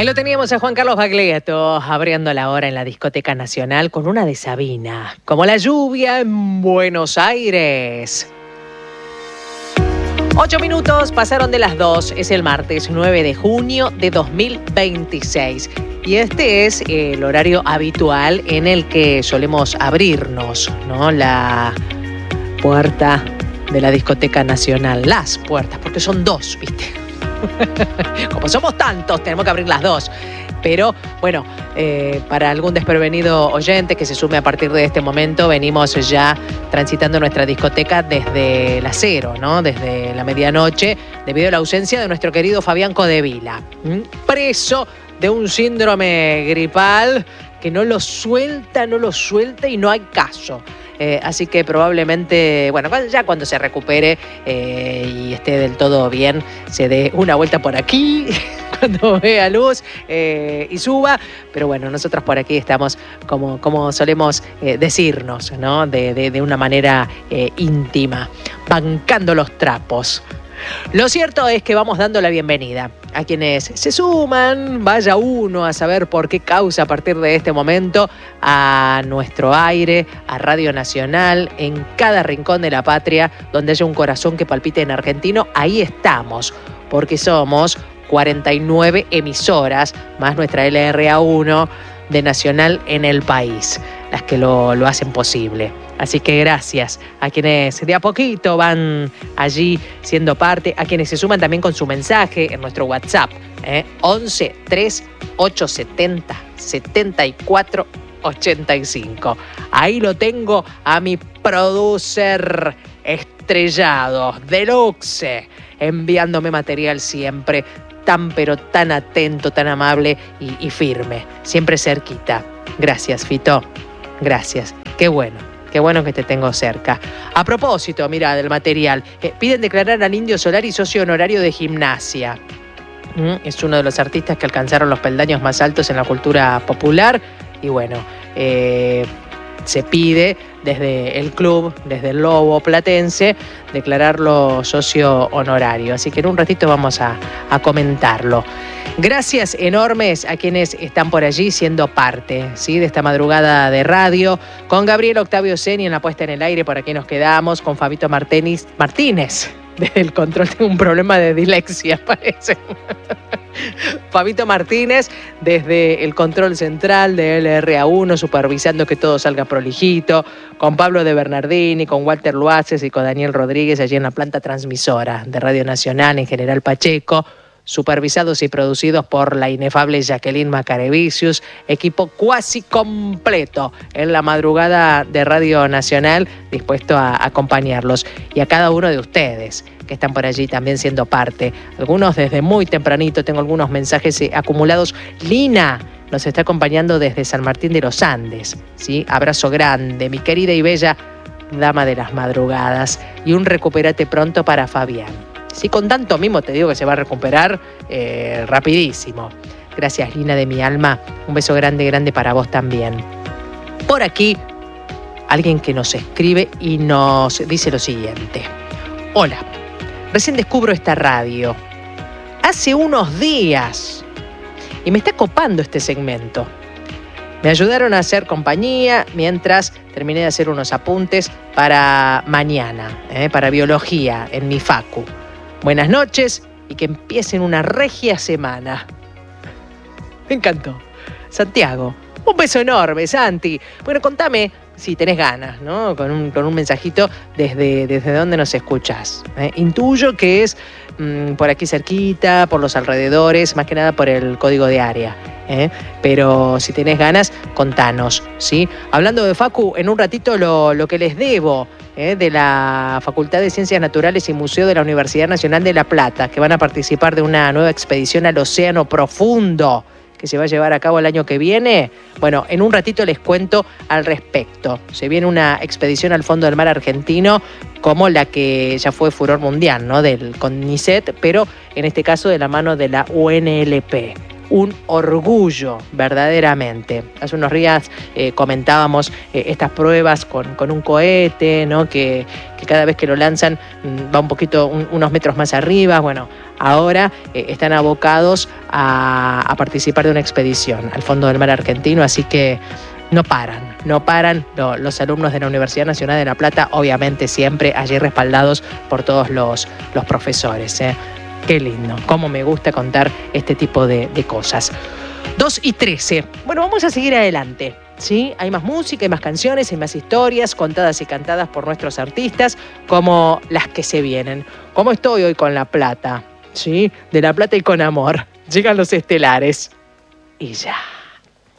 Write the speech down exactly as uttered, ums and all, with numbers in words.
Ahí lo teníamos a Juan Carlos Baglietto abriendo la hora en la Discoteca Nacional con una de Sabina, como la lluvia en Buenos Aires. Ocho minutos pasaron de las dos, es el martes nueve de junio de dos mil veintiséis. Y este es el horario habitual en el que solemos abrirnos, ¿no? La puerta de la Discoteca Nacional. Las puertas, porque son dos, ¿viste? Como somos tantos, tenemos que abrir las dos. Pero, bueno, eh, para algún desprevenido oyente que se sume a partir de este momento, venimos ya transitando nuestra discoteca desde la cero, ¿no? Desde la medianoche, debido a la ausencia de nuestro querido Fabián Codevila, ¿m? preso de un síndrome gripal que no lo suelta, no lo suelta y no hay caso. Eh, así que probablemente, bueno, ya cuando se recupere eh, y esté del todo bien, se dé una vuelta por aquí, cuando vea luz eh, y suba. Pero bueno, nosotros por aquí estamos como, como solemos eh, decirnos, ¿no? De, de, de una manera eh, íntima, bancando los trapos. Lo cierto es que vamos dando la bienvenida a quienes se suman, vaya uno a saber por qué causa a partir de este momento, a nuestro aire, a Radio Nacional, en cada rincón de la patria, donde haya un corazón que palpite en argentino, ahí estamos, porque somos cuarenta y nueve emisoras, más nuestra L R A uno de Nacional en el país, las que lo, lo hacen posible. Así que gracias a quienes de a poquito van allí siendo parte, a quienes se suman también con su mensaje en nuestro WhatsApp, ¿eh? once tres ocho setenta setenta y cuatro ochenta y cinco. Ahí lo tengo a mi producer estrellado, deluxe, enviándome material siempre tan pero tan atento, tan amable y, y firme, siempre cerquita. Gracias, Fito. Gracias. Qué bueno. Qué bueno que te tengo cerca. A propósito, mira, del material. Eh, piden declarar al Indio Solari socio honorario de Gimnasia. ¿Mm? Es uno de los artistas que alcanzaron los peldaños más altos en la cultura popular. Y bueno, eh, se pide desde el club, desde el Lobo Platense, declararlo socio honorario. Así que en un ratito vamos a, a comentarlo. Gracias enormes a quienes están por allí siendo parte, ¿sí? De esta madrugada de radio. Con Gabriel Octavio Seni en la puesta en el aire, por aquí nos quedamos. Con Fabito Martínez, Martínez desde el control. Tengo un problema de dislexia, parece. Fabito Martínez desde el control central de L R A uno, supervisando que todo salga prolijito. Con Pablo de Bernardini, con Walter Luaces y con Daniel Rodríguez allí en la planta transmisora de Radio Nacional en General Pacheco. Supervisados y producidos por la inefable Jacqueline Macarevicius, equipo cuasi completo en la madrugada de Radio Nacional, dispuesto a acompañarlos. Y a cada uno de ustedes que están por allí también siendo parte. Algunos desde muy tempranito, tengo algunos mensajes acumulados. Lina nos está acompañando desde San Martín de los Andes, ¿sí? Abrazo grande, mi querida y bella dama de las madrugadas. Y un recupérate pronto para Fabián. Sí, con tanto mimo te digo que se va a recuperar eh, rapidísimo. Gracias, Lina de mi alma. Un beso grande, grande para vos también. Por aquí, alguien que nos escribe y nos dice lo siguiente. Hola, recién descubro esta radio. Hace unos días. Y me está copando este segmento. Me ayudaron a hacer compañía mientras terminé de hacer unos apuntes para mañana, eh, para biología en mi facu. Buenas noches y que empiecen una regia semana. Me encantó. Santiago, un beso enorme, Santi. Bueno, contame si tenés ganas, ¿no? Con un, con un mensajito desde, desde dónde nos escuchás. ¿eh? Intuyo que es mmm, por aquí cerquita, por los alrededores, más que nada por el código de área. ¿eh? Pero si tenés ganas, contanos, ¿sí? Hablando de Facu, en un ratito lo, lo que les debo, ¿eh? de la Facultad de Ciencias Naturales y Museo de la Universidad Nacional de La Plata, que van a participar de una nueva expedición al Océano Profundo, que se va a llevar a cabo el año que viene. Bueno, en un ratito les cuento al respecto. Se viene una expedición al fondo del mar argentino como la que ya fue furor mundial, ¿no? Del CONICET, pero en este caso de la mano de la U N L P. un orgullo verdaderamente. Hace unos días eh, comentábamos eh, estas pruebas con, con un cohete, ¿no? que, que cada vez que lo lanzan va un poquito, un, unos metros más arriba. Bueno, ahora eh, están abocados a, a participar de una expedición al fondo del mar argentino, así que no paran, no paran lo, los alumnos de la Universidad Nacional de La Plata, obviamente siempre allí respaldados por todos los, los profesores. ¿eh? Qué lindo, cómo me gusta contar este tipo de, de cosas. dos y trece. Bueno, vamos a seguir adelante. ¿Sí? Hay más música, hay más canciones, hay más historias contadas y cantadas por nuestros artistas, como las que se vienen. ¿Cómo estoy hoy con La Plata? ¿Sí? De La Plata y con amor. Llegan los estelares. Y ya.